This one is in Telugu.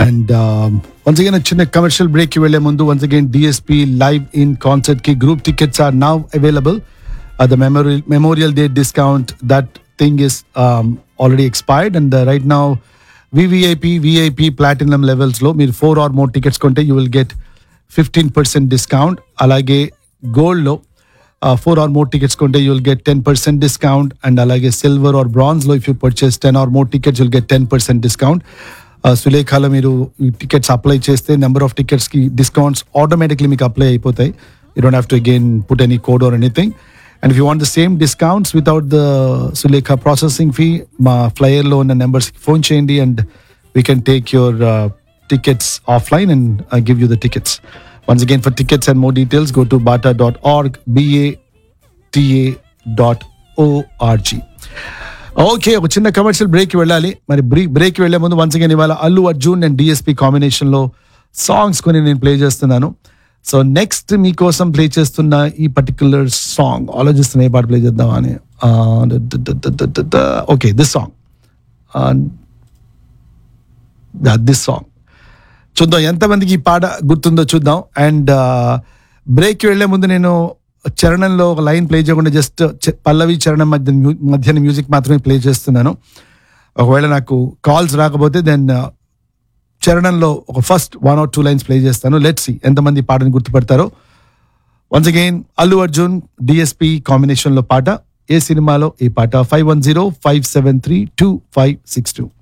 And once again, a chinna commercial break ki velle mundu, once again DSP live in concert ki group tickets are now available. The Memorial Day discount, that thing is already expired, and right now VIP platinum levels lo meer 4 or more tickets konte you will get 15% discount. Alage gold lo 4 or more tickets konte you will get 10% discount, and alage silver or bronze lo if you purchase 10 or more tickets you'll get 10% discount. సులేఖలో మీరు ఈ టికెట్స్ అప్లై చేస్తే నెంబర్ ఆఫ్ టికెట్స్కి డిస్కౌంట్స్ ఆటోమేటిక్లీ మీకు అప్లై అయిపోతాయి. You don't have to again put any code or anything. And if you want the same discounts without the Sulekha processing fee, మా ఫ్లయర్లో ఉన్న నెంబర్స్కి ఫోన్ చేయండి and we can take your tickets offline and give you the tickets. Once again for tickets and more details go to bata.org, BATA.org. Okay, ఒక చిన్న కమర్షియల్ బ్రేక్ వెళ్ళాలి. మరి బ్రేక్ వెళ్లే ముందు వన్స్ అగైన్ ఇవాళ అల్లు అర్జున్ అండ్ డిఎస్పి కాంబినేషన్లో సాంగ్స్ కొన్ని నేను ప్లే చేస్తున్నాను. సో నెక్స్ట్ మీకోసం ప్లే చేస్తున్న ఈ పర్టికులర్ సాంగ్ ఆలోచిస్తున్నా ఏ పాట ప్లే చేద్దామా అని. ఓకే, దిస్ సాంగ్ చూద్దాం ఎంతమందికి ఈ పాట గుర్తుందో చూద్దాం. అండ్ బ్రేక్ వెళ్లే ముందు నేను చరణంలో ఒక లైన్ ప్లే చేయకుండా జస్ట్ పల్లవి చరణం మధ్యన మ్యూజిక్ మాత్రమే ప్లే చేస్తున్నాను. ఒకవేళ నాకు కాల్స్ రాకపోతే దెన్ చరణంలో ఒక ఫస్ట్ 1 or 2 లైన్స్ ప్లే చేస్తాను. లెట్స్ సీ ఎంతమంది పాటను గుర్తుపడతారో. Once again Allu Arjun DSP కాంబినేషన్లో పాట. ఏ సినిమాలో ఈ పాట? 510-573-2562.